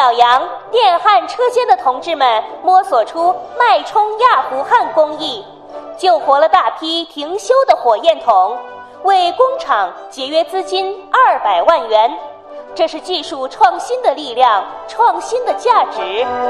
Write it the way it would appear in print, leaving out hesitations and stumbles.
表扬电焊车间的同志们摸索出脉冲压弧焊工艺，救活了大批停休的火焰筒，为工厂节约资金200万元。这是技术创新的力量，创新的价值。